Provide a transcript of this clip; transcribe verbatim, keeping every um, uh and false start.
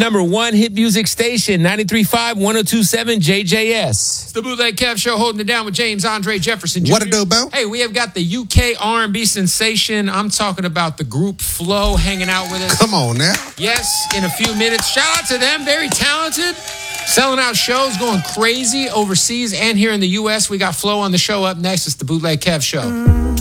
number one hit music station, ninety-three point five, one oh two point seven J J S. It's the Bootleg Kev Show, holding it down with James Andre Jefferson Junior What it do, Bo? Hey, we have got the U K R and B sensation. I'm talking about the group Flow hanging out with us. Come on now. Yes, in a few minutes. Shout out to them. Very talented. Selling out shows, going crazy overseas and here in the U S. We got Flow on the show up next. It's the Bootleg Kev Show.